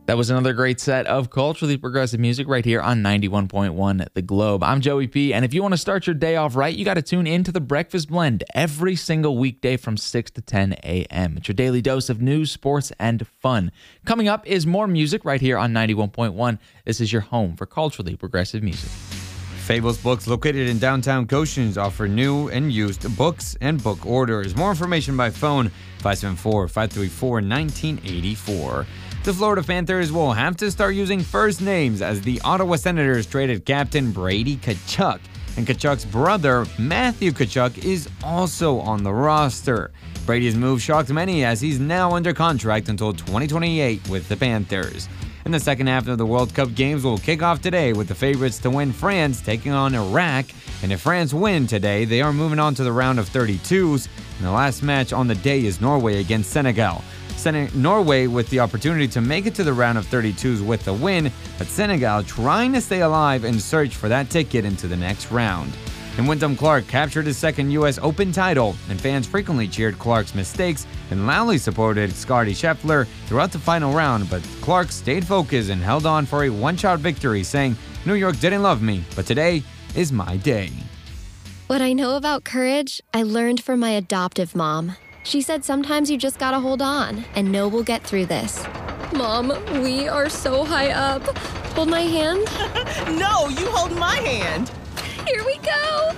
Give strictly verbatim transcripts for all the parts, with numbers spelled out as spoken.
That was another great set of culturally progressive music right here on ninety-one point one The Globe. I'm Joey P, and if you want to start your day off right, you got to tune into The Breakfast Blend every single weekday from six to ten a.m. It's your daily dose of news, sports, and fun. Coming up is more music right here on ninety-one point one. This is your home for culturally progressive music. Fables Books, located in downtown Goshen, offer new and used books and book orders. More information by phone, five seven four, five three four, one nine eight four. The Florida Panthers will have to start using first names as the Ottawa Senators traded captain Brady Tkachuk. And Tkachuk's brother, Matthew Tkachuk, is also on the roster. Brady's move shocked many as he's now under contract until twenty twenty-eight with the Panthers. And the second half of the World Cup games will kick off today with the favorites to win France taking on Iraq. And if France win today, they are moving on to the round of thirty-twos. And the last match on the day is Norway against Senegal. Sen- Norway with the opportunity to make it to the round of thirty-twos with a win, but Senegal trying to stay alive and search for that ticket into the next round. And Wyndham Clark captured his second U S Open title, and fans frequently cheered Clark's mistakes and loudly supported Scottie Scheffler throughout the final round, but Clark stayed focused and held on for a one-shot victory, saying, "New York didn't love me, but today is my day." What I know about courage, I learned from my adoptive mom. She said sometimes you just gotta hold on and know we'll get through this. Mom, we are so high up. Hold my hand. No, you hold my hand. Here we go.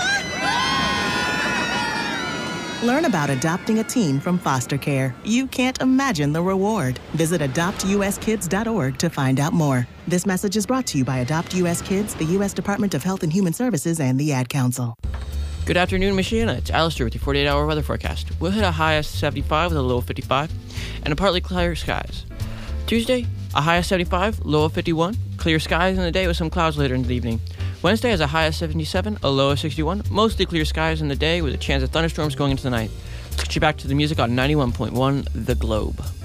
Learn about adopting a teen from foster care. You can't imagine the reward. Visit adopt u s kids dot org to find out more. This message is brought to you by Adopt U S Kids, the U S Department of Health and Human Services, and the Ad Council. Good afternoon, Michiana. It's Alistair with your forty-eight hour weather forecast. We'll hit a high of seventy-five with a low of fifty-five, and a partly clear skies. Tuesday, a high of seventy-five, low of fifty-one, clear skies in the day with some clouds later in the evening. Wednesday has a high of seventy-seven, a low of sixty-one, mostly clear skies in the day with a chance of thunderstorms going into the night. Let's get you back to the music on ninety-one point one The Globe.